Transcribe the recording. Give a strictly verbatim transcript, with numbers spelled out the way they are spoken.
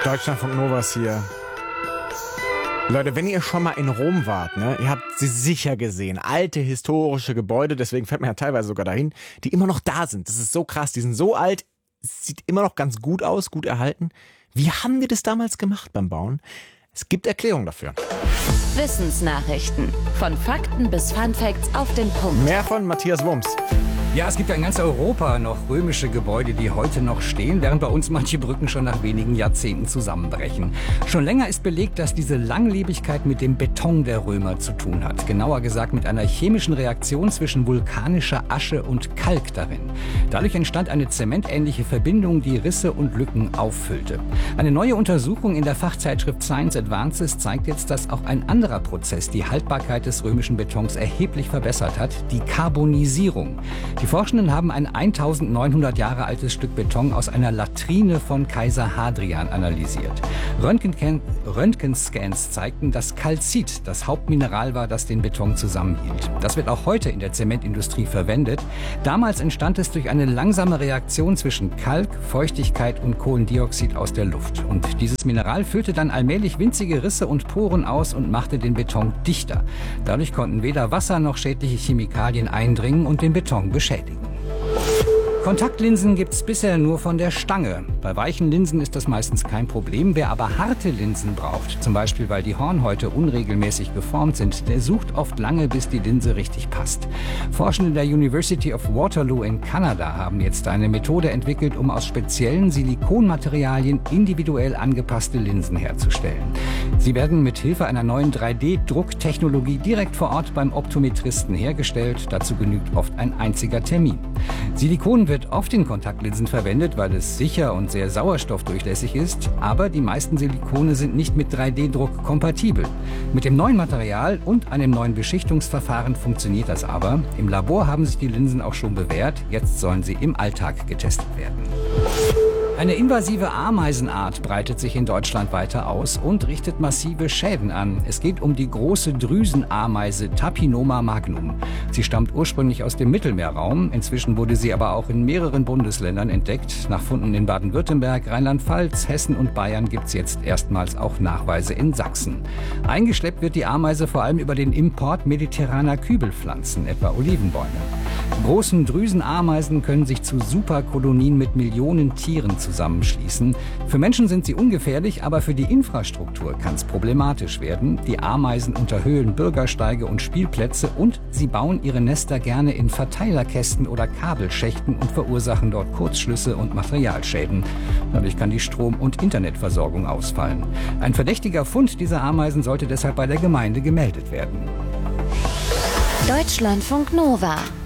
Deutschlandfunk Novas hier. Leute, wenn ihr schon mal in Rom wart, ne, ihr habt sie sicher gesehen. Alte historische Gebäude, deswegen fährt man ja teilweise sogar dahin, die immer noch da sind. Das ist so krass, die sind so alt, sieht immer noch ganz gut aus, gut erhalten. Wie haben wir das damals gemacht beim Bauen? Es gibt Erklärungen dafür. Wissensnachrichten. Von Fakten bis Funfacts auf den Punkt. Mehr von Matthias Wumms. Ja, es gibt ja in ganz Europa noch römische Gebäude, die heute noch stehen, während bei uns manche Brücken schon nach wenigen Jahrzehnten zusammenbrechen. Schon länger ist belegt, dass diese Langlebigkeit mit dem Beton der Römer zu tun hat. Genauer gesagt mit einer chemischen Reaktion zwischen vulkanischer Asche und Kalk darin. Dadurch entstand eine zementähnliche Verbindung, die Risse und Lücken auffüllte. Eine neue Untersuchung in der Fachzeitschrift Science Advances zeigt jetzt, dass auch ein anderer Prozess die Haltbarkeit des römischen Betons erheblich verbessert hat, die Karbonisierung. Die Forschenden haben ein eintausendneunhundert Jahre altes Stück Beton aus einer Latrine von Kaiser Hadrian analysiert. Röntgen- Röntgenscans zeigten, dass Calcit das Hauptmineral war, das den Beton zusammenhielt. Das wird auch heute in der Zementindustrie verwendet. Damals entstand es durch eine langsame Reaktion zwischen Kalk, Feuchtigkeit und Kohlendioxid aus der Luft. Und dieses Mineral füllte dann allmählich winzige Risse und Poren aus und machte den Beton dichter. Dadurch konnten weder Wasser noch schädliche Chemikalien eindringen und den Beton beschädigen. Kontaktlinsen gibt's bisher nur von der Stange. Bei weichen Linsen ist das meistens kein Problem. Wer aber harte Linsen braucht, zum Beispiel weil die Hornhäute unregelmäßig geformt sind, der sucht oft lange, bis die Linse richtig passt. Forschende der University of Waterloo in Kanada haben jetzt eine Methode entwickelt, um aus speziellen Silikonmaterialien individuell angepasste Linsen herzustellen. Sie werden mit Hilfe einer neuen drei D Drucktechnologie direkt vor Ort beim Optometristen hergestellt. Dazu genügt oft ein einziger Termin. Silikon wird oft in Kontaktlinsen verwendet, weil es sicher und sehr sauerstoffdurchlässig ist, aber die meisten Silikone sind nicht mit drei D Druck kompatibel. Mit dem neuen Material und einem neuen Beschichtungsverfahren funktioniert das aber. Im Labor haben sich die Linsen auch schon bewährt, jetzt sollen sie im Alltag getestet werden. Eine invasive Ameisenart breitet sich in Deutschland weiter aus und richtet massive Schäden an. Es geht um die große Drüsenameise Tapinoma magnum. Sie stammt ursprünglich aus dem Mittelmeerraum. Inzwischen wurde sie aber auch in mehreren Bundesländern entdeckt. Nach Funden in Baden-Württemberg, Rheinland-Pfalz, Hessen und Bayern gibt es jetzt erstmals auch Nachweise in Sachsen. Eingeschleppt wird die Ameise vor allem über den Import mediterraner Kübelpflanzen, etwa Olivenbäume. Großen Drüsenameisen können sich zu Superkolonien mit Millionen Tieren zusammenschließen. Für Menschen sind sie ungefährlich, aber für die Infrastruktur kann es problematisch werden. Die Ameisen unterhöhlen Bürgersteige und Spielplätze und sie bauen ihre Nester gerne in Verteilerkästen oder Kabelschächten und verursachen dort Kurzschlüsse und Materialschäden. Dadurch kann die Strom- und Internetversorgung ausfallen. Ein verdächtiger Fund dieser Ameisen sollte deshalb bei der Gemeinde gemeldet werden. Deutschlandfunk Nova.